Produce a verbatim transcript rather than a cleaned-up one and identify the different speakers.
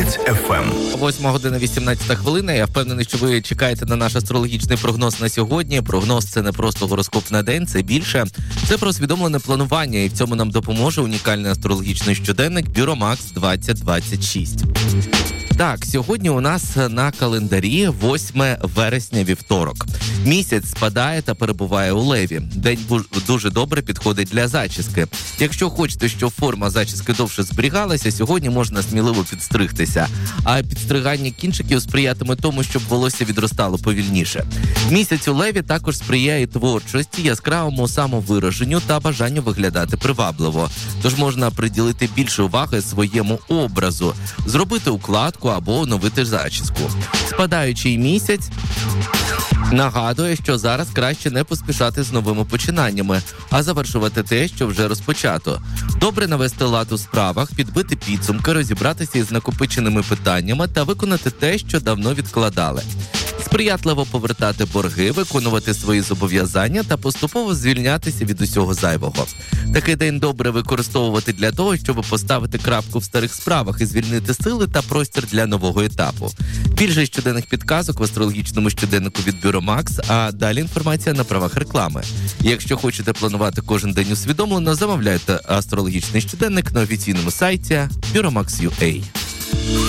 Speaker 1: дев'ять еф ем.
Speaker 2: восьма година вісімнадцята хвилина. Я впевнений, що ви чекаєте на наш астрологічний прогноз на сьогодні. Прогноз – це не просто гороскоп на день, це більше. Це про усвідомлене планування, і в цьому нам допоможе унікальний астрологічний щоденник Бюромакс двадцять двадцять шість. Так, сьогодні у нас на календарі восьме вересня, вівторок. Місяць спадає та перебуває у Леві. День дуже добре підходить для зачіски. Якщо хочете, щоб форма зачіски довше зберігалася, сьогодні можна сміливо підстригтися. А підстригання кінчиків сприятиме тому, щоб волосся відростало повільніше. Місяць у Леві також сприяє творчості, яскравому самовираженню та бажанню виглядати привабливо. Тож можна приділити більше уваги своєму образу, зробити укладку або оновити зачіску. Спадаючий місяць нагадує, що зараз краще не поспішати з новими починаннями, а завершувати те, що вже розпочато. Добре навести лад у справах, підбити підсумки, розібратися із накопиченими питаннями та виконати те, що давно відкладали. Сприятливо повертати борги, виконувати свої зобов'язання та поступово звільнятися від усього зайвого. Такий день добре використовувати для того, щоб поставити крапку в старих справах і звільнити сили та простір для нового етапу. Більше щоденних підказок в астрологічному щоденнику від Бюромакс, а далі інформація на правах реклами. Якщо хочете планувати кожен день усвідомлено, замовляйте астрологічний щоденник на офіційному сайті Бюромакс крапка ю а.